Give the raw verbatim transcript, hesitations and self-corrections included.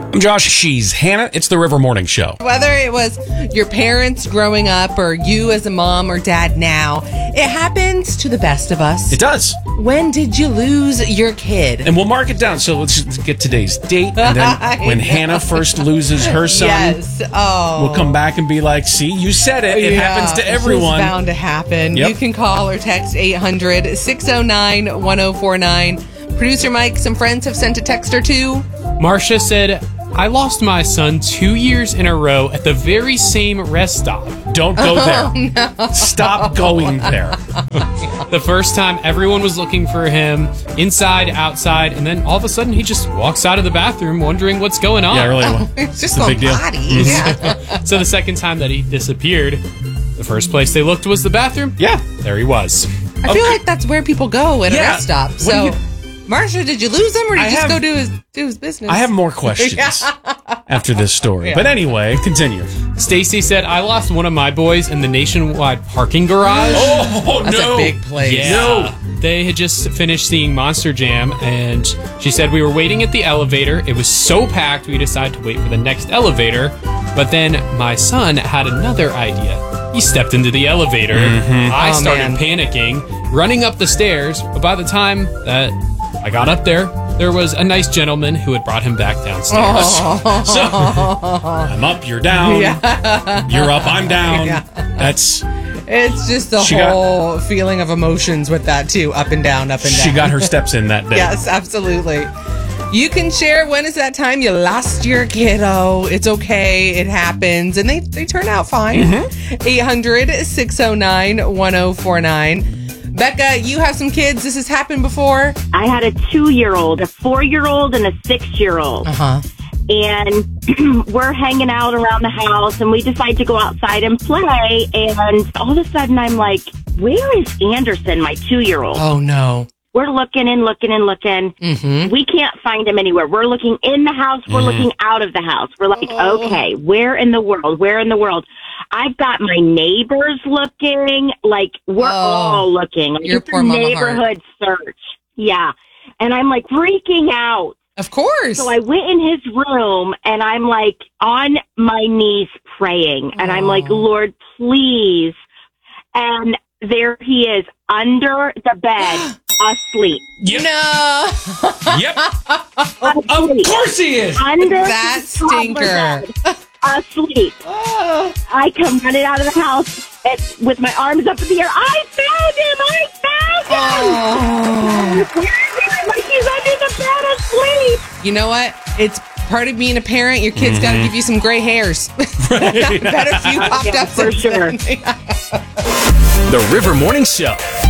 I'm Josh. She's Hannah. It's the River Morning Show. Whether it was your parents growing up or you as a mom or dad now, it happens to the best of us. It does. When did you lose your kid? And we'll mark it down. So let's just get today's date. And then when Hannah first loses her son, yes. Oh. we'll come back and be like, see, you said it. It yeah, happens to everyone. It's bound to happen. Yep. You can call or text eight hundred, six oh nine, one oh four nine. Producer Mike, some friends have sent a text or two. Marcia said, I lost my son two years in a row at the very same rest stop. Don't go Oh, there. no. Stop going there. The first time, everyone was looking for him, inside, outside, and then all of a sudden, he just walks out of the bathroom wondering what's going on. Yeah, really. It's just It's a a big deal. body. Yeah. So the second time that he disappeared, the first place they looked was the bathroom. Yeah. There he was. I feel like that's where people go at a Yeah. rest stop. What So, do Marcia, did you lose him or did I you just have- go do his do his business? I have more questions after this story. But anyway, continue. Stacy said, I lost one of my boys in the nationwide parking garage. Oh, That's no. a big place. Yeah. No. They had just finished seeing Monster Jam, and she said, we were waiting at the elevator. It was so packed, we decided to wait for the next elevator. But then my son had another idea. He stepped into the elevator. I Oh, started man. panicking, running up the stairs. But by the time that I got up there, there was a nice gentleman who had brought him back downstairs. So, I'm up, you're down. You're up, I'm down. Yeah. That's, It's just the She got- whole feeling of emotions with that too. Up and down, up and down. she got her steps in that day. Yes, absolutely. You can share when is that time you lost your kiddo. It's okay. It happens. And they, they turn out fine. Mm-hmm. eight hundred, six oh nine, one oh four nine. Becca, you have some kids. This has happened before. I had a two-year-old, a four-year-old, and a six-year-old. Uh-huh. And we're hanging out around the house, and we decide to go outside and play. And all of a sudden, I'm like, where is Anderson, my two-year-old? Oh, no. We're looking and looking and looking. Mm-hmm. We can't find him anywhere. We're looking in the house. We're looking out of the house. We're like, Oh. okay, where in the world? Where in the world? I've got my neighbors looking. Like, we're Oh. all looking. Like, Your it's poor a mama heart. neighborhood search. Yeah. And I'm like freaking out. Of course. So I went in his room and I'm like on my knees praying. And I'm like, Oh. Lord, please. And there he is under the bed, asleep. Yep. No. Yep. Asleep. Of course he is. Under That the top of stinker. bed, asleep. I come running out of the house and, with my arms up in the air. I found him! I found him! Oh. Where is he? Like he's under the bed asleep. You know what? It's part of being a parent. Your kid's got to give you some gray hairs. Better if you popped Yeah, up for since sure. then. The River Morning Show.